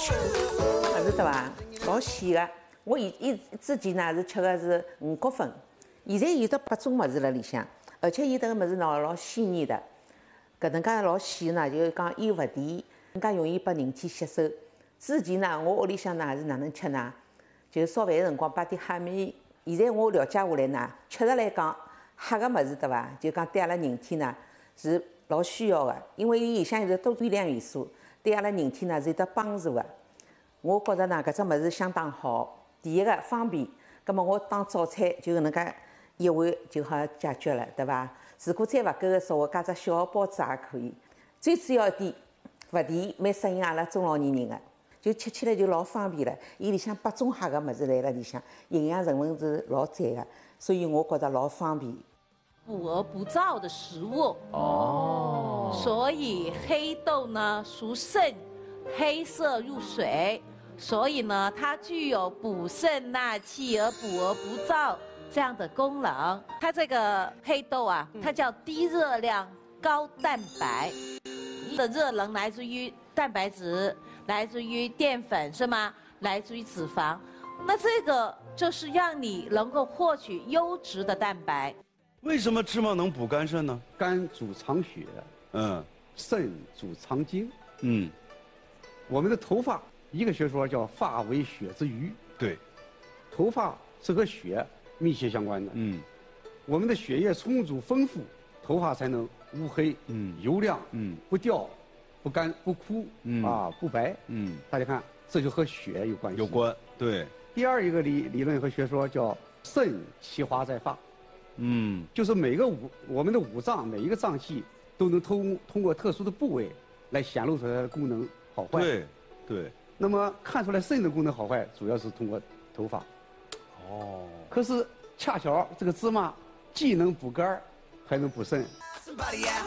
么子对伐？老鲜个。我之前呢是吃的是五谷粉，现在有得8种么子辣里向，而且有得个么子呢老鲜艳的，搿能介老鲜呢，就是讲又勿甜，更加容易拨人体吸收。之前呢，我屋里向呢是哪能吃呢？就烧饭个辰光摆点黑米。现在我了解下来呢，确实来讲，黑个么子对伐？就讲对阿拉人体呢是老需要的，因为伊里向有得多微量元素，对阿拉人体呢是有得帮助的。我觉着呢，搿只物事相当好。第一个方便，葛末我当早餐就搿能介一碗就好解决了，对伐？如果再勿够个说话，加只小个包子也可以。最主要一点，勿甜，蛮适应阿拉中老年人个，就吃起来就老方便了。伊里向8种黑个物事来辣里向，营养成分是老赞个，所以我觉着老方便。 补而不燥的食物哦，所以黑豆呢属肾，黑色入水。所以呢，它具有补肾纳气而补而不燥这样的功能。它这个黑豆啊，它叫低热量高蛋白，的热能来自于蛋白质，来自于淀粉是吗？来自于脂肪。那这个就是让你能够获取优质的蛋白。 为什么芝麻能补肝肾呢？ 肝主藏血，肾主藏精，我们的头发。一个学说叫发为血之余， 对， 头发是和血密切相关的。我们的血液充足丰富，头发才能乌黑、油亮、不掉、不干、不枯、不白。大家看，这就和血有关系。 有关，对。 第二一个理论和学说叫肾其华在发，就是我们的五脏每一个脏器都能通过特殊的部位来显露出来的功能好坏。 对，对。 那么看出来肾的功能好坏，主要是通过头发。可是恰巧这个芝麻既能补肝，还能补肾。